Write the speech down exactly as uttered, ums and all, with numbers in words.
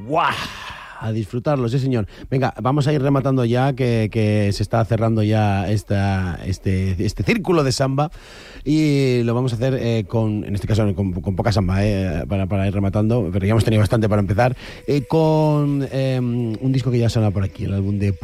¡Guau! A disfrutarlo, sí señor. Venga, vamos a ir rematando ya, que, que se está cerrando ya esta, este, este círculo de samba, y lo vamos a hacer eh, con, en este caso con, con poca samba, eh, para, para ir rematando, pero ya hemos tenido bastante para empezar, eh, con eh, un disco que ya suena por aquí, el álbum de